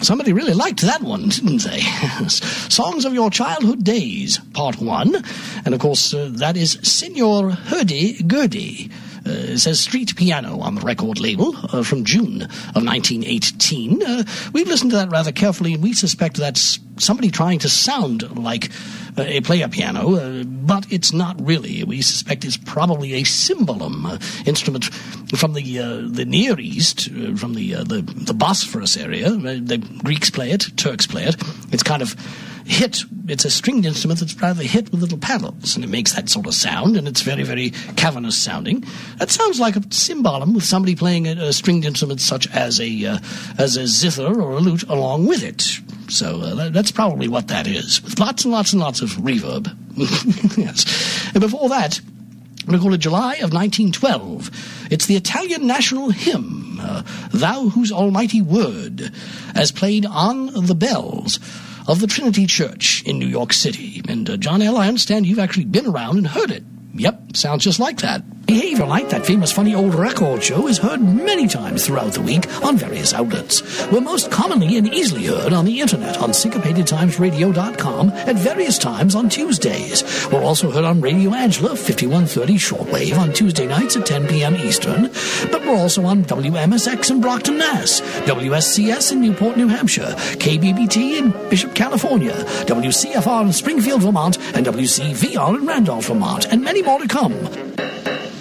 Somebody really liked that one, didn't they? Songs of Your Childhood Days, Part 1. And, of course, that is Senor Hurdy-Gurdy. It says Street Piano on the record label from June of 1918. We've listened to that rather carefully, and we suspect that's somebody trying to sound like play a piano, but it's not really. We suspect it's probably a cymbalum instrument from the Near East, from the Bosphorus area. The Greeks play it, Turks play it. It's kind of hit. It's a stringed instrument that's rather hit with little paddles, and it makes that sort of sound, and it's very, very cavernous sounding. That sounds like a cymbalum with somebody playing a stringed instrument such as a zither or a lute along with it. So that's probably what that is, with lots and lots and lots of reverb. Yes. And before that, recorded July of 1912. It's the Italian national hymn, Thou Whose Almighty Word, as played on the bells of the Trinity Church in New York City. And John L., I understand you've actually been around and heard it. Yep, sounds just like that. Behavior Light, that famous funny old record show, is heard many times throughout the week on various outlets. We're most commonly and easily heard on the internet on syncopatedtimesradio.com at various times on Tuesdays. We're also heard on Radio Angela, 5130 shortwave on Tuesday nights at 10 p.m. Eastern. But we're also on WMSX in Brockton, Mass., WSCS in Newport, New Hampshire, KBBT in Bishop, California, WCFR in Springfield, Vermont, and WCVR in Randolph, Vermont, and many more to come.